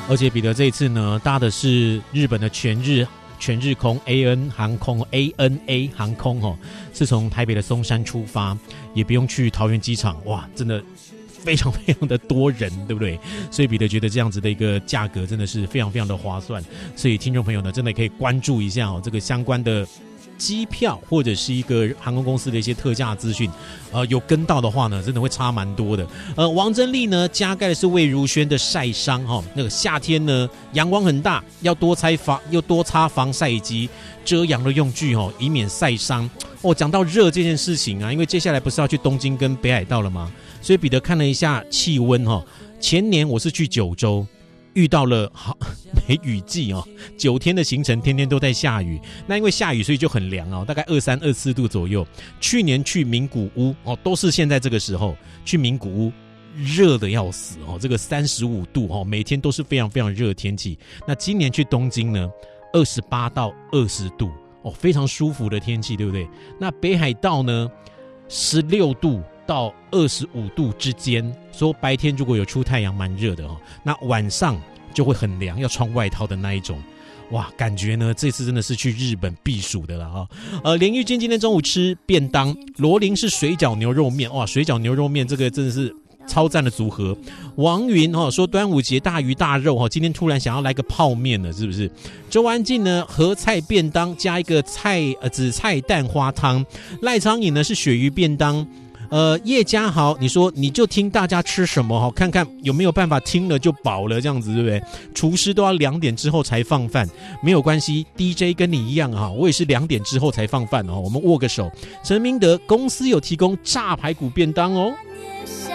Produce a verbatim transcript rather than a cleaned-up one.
而且彼得这一次呢，搭的是日本的全日全日空 A N 航空 A N A 航空哦，是从台北的松山出发，也不用去桃园机场，哇，真的非常非常的多人，对不对？所以彼得觉得这样子的一个价格真的是非常非常的划算，所以听众朋友呢，真的可以关注一下哦，这个相关的机票或者是一个航空公司的一些特价资讯，呃，有跟到的话呢，真的会差蛮多的。呃，王真丽呢加盖的是魏如萱的晒伤哈、哦，那个夏天呢阳光很大，要多擦防又多擦防晒以及遮阳的用具哦，以免晒伤。哦，讲到热这件事情啊，因为接下来不是要去东京跟北海道了吗？所以彼得看了一下气温哈、哦，前年我是去九州。遇到了好梅雨季哦，九天的行程天天都在下雨，那因为下雨所以就很凉哦，大概二三二四度左右。去年去名古屋哦，都是现在这个时候去名古屋，热的要死哦，这个三十五度哦，每天都是非常非常热的天气。那今年去东京呢，二十八到二十度哦，非常舒服的天气，对不对？那北海道呢，十六度。到二十五度之间，说白天如果有出太阳蛮热的哦，那晚上就会很凉，要穿外套的那一种。哇，感觉呢这次真的是去日本避暑的了哈、哦。呃，连玉君今天中午吃便当，罗琳是水饺牛肉面，哇，水饺牛肉面这个真的是超赞的组合。王云哦说端午节大鱼大肉哦，今天突然想要来个泡面了，是不是？周安静呢合菜便当加一个菜呃紫菜蛋花汤，赖昌颖呢是鳕鱼便当。呃，叶家豪，你说你就听大家吃什么哈，看看有没有办法听了就饱了这样子，对不对？厨师都要两点之后才放饭，没有关系 ，D J 跟你一样哈，我也是两点之后才放饭哦。我们握个手。陈明德公司有提供炸排骨便当哦。